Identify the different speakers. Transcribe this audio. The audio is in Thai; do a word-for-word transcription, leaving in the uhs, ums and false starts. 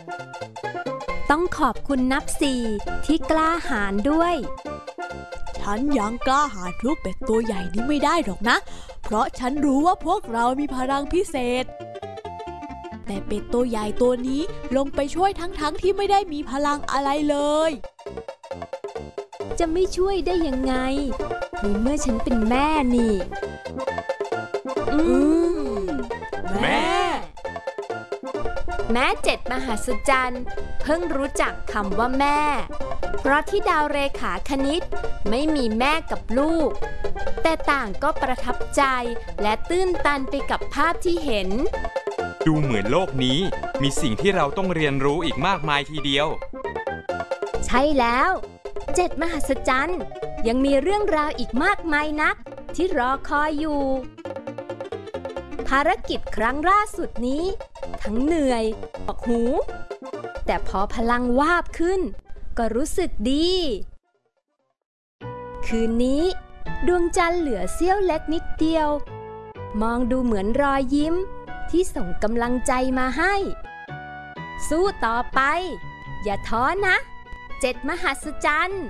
Speaker 1: ต้องขอบคุณนับสี่ที่กล้าหาญด้วย
Speaker 2: ฉันยังกล้าหาญลูกเป็ดตัวใหญ่นี้ไม่ได้หรอกนะเพราะฉันรู้ว่าพวกเรามีพลังพิเศษแต่เป็ดตัวใหญ่ตัวนี้ลงไปช่วยทั้งๆที่ไม่ได้มีพลังอะไรเลย
Speaker 1: จะไม่ช่วยได้ยังไงในเมื่อฉันเป็นแม่นี่อืมแม่แม่เจ็ดมหัศจรรย์เพิ่งรู้จักคำว่าแม่เพราะที่ดาวเรขาคณิตไม่มีแม่กับลูกแต่ต่างก็ประทับใจและตื้นตันไปกับภาพที่เห็น
Speaker 3: ดูเหมือนโลกนี้มีสิ่งที่เราต้องเรียนรู้อีกมากมายทีเดียว
Speaker 1: ใช่แล้วเจ็ดมหัศจรรย์ยังมีเรื่องราวอีกมากมายนักที่รอคอยอยู่ภารกิจครั้งล่าสุดนี้ทั้งเหนื่อยปวดหูแต่พอพลังวาบขึ้นก็รู้สึกดีคืนนี้ดวงจันทร์เหลือเสี้ยวเล็กนิดเดียวมองดูเหมือนรอยยิ้มที่ส่งกำลังใจมาให้สู้ต่อไปอย่าท้อนะเจ็ดมหัศจรรย์